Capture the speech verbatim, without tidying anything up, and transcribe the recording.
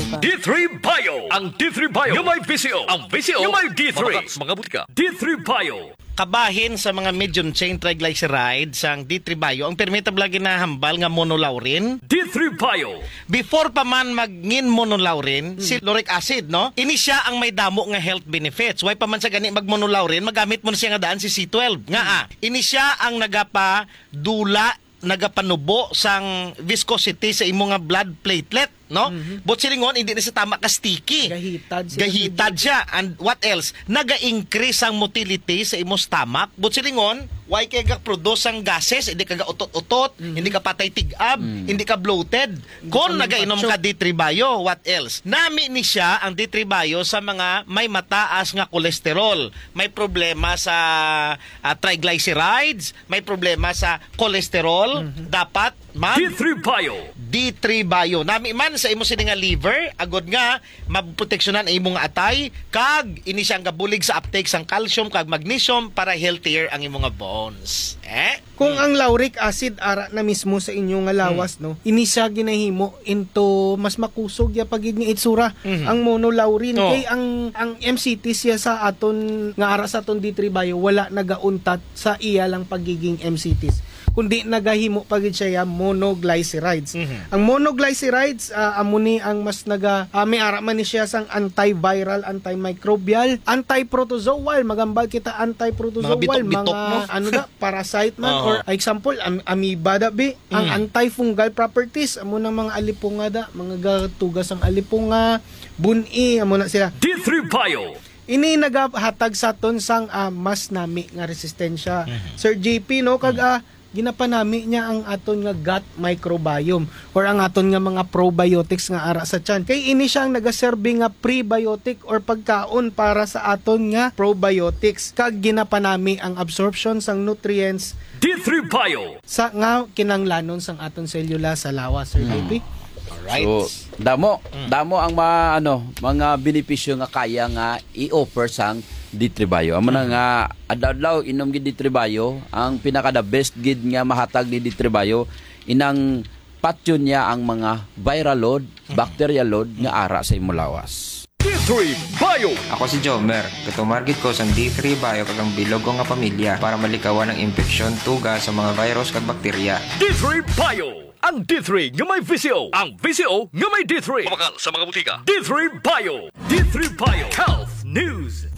pa. D three Bio. Ang D three Bio yung may V C O. Ang V C O yung may D three. Mga, mga butika. D three Bio. Kabahin sa mga medium chain triglycerides ang D three Bio ang permitab lagi na hambal nga monolaurin. D three Bio. Before pa man magngin monolaurin, hmm. si lauric acid, no? Ini siya ang may damo nga health benefits. Why pa man sa gani mag monolaurin, magamit mo na siya nga daan si C twelve. Nga hmm. ah, ini siya ang nagapa dula nagapanubo sang viscosity sa imo nga blood platelet, no? Mm-hmm. But silingon hindi na sa tama ka sticky. Gahitad siya. Gahitad siya. And what else? Naga-increase ang motility sa imo stomach. But silingon, why kaya ga-produce ang gases? Hindi ka ga-utot-utot, mm-hmm. hindi ka patay tig-ab, mm-hmm. hindi ka bloated. Kung nagainom ka D three Bio, what else? Nami ni siya ang D three Bio sa mga may mataas nga kolesterol, may problema sa uh, triglycerides, may problema sa kolesterol, mm-hmm. dapat mag D three Bio. D three Bio. Nami man sa imo sini nga liver, agod nga maproteksyonan ang imong atay, kag ini siyang gabulig sa uptake sang calcium kag magnesium para healthier ang imong bones. Eh? Kung hmm. ang lauric acid ara na mismo sa inyong nga lawas, hmm. no, ini siya ginahimo into mas makusog ya pagid nga itsura hmm. ang monolaurin oh. kay ang ang M C T siya sa aton nga ara sa aton D three Bio wala nagauntat sa iya lang pagiging M C Ts, kundi nagahimo pagid siya monoglycerides. Mm-hmm. Ang monoglycerides uh, amo ni ang mas naga uh, may ara man ni siya sang antiviral, antimicrobial, antiprotozoal, magambal kita antiprotozoal, mga, bitok, bitok, mga no? ano da parasite man uh-huh. or example am, amoeba da bi, mm. ang antifungal properties amo ng mga alipunga da, mga gatugas ang alipunga, buni amo na sila. D three Bio. Ini nagahatag sa ton sang uh, mas nami nga resistensya. Mm-hmm. Sir J P no kag uh, ginapanami niya ang aton nga gut microbiome or ang aton nga mga probiotics nga ara sa tiyan. Kay ini siyang nagaserbe nga prebiotic or pagkaon para sa aton nga probiotics kag ginapanami ang absorption sang nutrients D three Bio sa nga kinanglanon sang aton selula sa lawas, Sir J P. Hmm. Alright. So, damo, mm. damo ang mga ano, mga benepisyo nga kaya nga i-offer sang D three Bio. Amo na nga adlaw inom gid D three Bio, ang pinaka the best gid nga mahatag ni D three Bio inang patyon niya ang mga viral load, bacterial load nga ara sa imong lawas. D three Bio. Ako si Jomer. Katumargit ko sang D three Bio kagang bilog ko nga pamilya para malikawan ang infeksyon tuga sa mga virus kag bakterya. D three Bio. Ang D three nga may V C O. Ang V C O nga may D three. Pamakal sa mga butika. D three Bio. D three Bio. Health News.